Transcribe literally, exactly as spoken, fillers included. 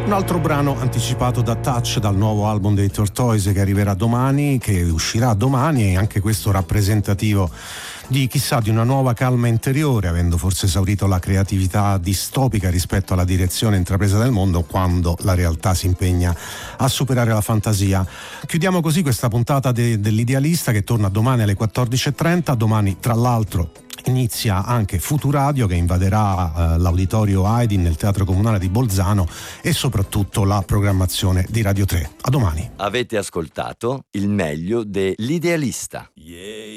Un altro brano anticipato da Touch dal nuovo album dei Tortoise che arriverà domani, che uscirà domani, e anche questo rappresentativo di chissà di una nuova calma interiore, avendo forse esaurito la creatività distopica rispetto alla direzione intrapresa del mondo quando la realtà si impegna a superare la fantasia. Chiudiamo così questa puntata de- dell'Idealista, che torna domani alle quattordici e trenta. Domani tra l'altro inizia anche Futuradio, che invaderà eh, l'Auditorio Haydn nel Teatro Comunale di Bolzano, e soprattutto la programmazione di Radio tre. A domani. Avete ascoltato il meglio dell'Idealista. Yeah.